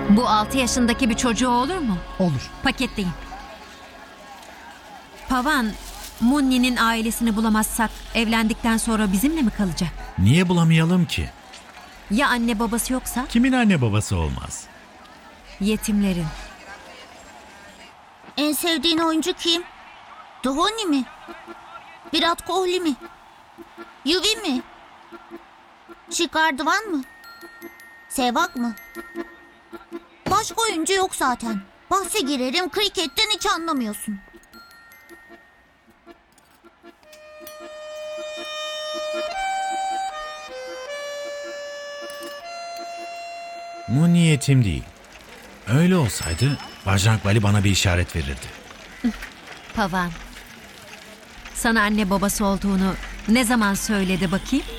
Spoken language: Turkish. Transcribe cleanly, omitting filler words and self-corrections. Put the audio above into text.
Bu 6 yaşındaki bir çocuğu olur mu? Olur. Paketleyin. Pavan, Munni'nin ailesini bulamazsak evlendikten sonra bizimle mi kalacak? Niye bulamayalım ki? Ya anne babası yoksa? Kimin anne babası olmaz? Yetimlerin. En sevdiğin oyuncu kim? Dhoni mi? Virat Kohli mi? Yuvi mi? Shikhar Dhawan mı? Sehvag mı? Başka oyuncu yok zaten. Bahse girerim, kriketten hiç anlamıyorsun. Bu niyetim değil. Öyle olsaydı Bajrang Bali bana bir işaret verirdi. Pavan. Sana anne babası olduğunu ne zaman söyledi bakayım?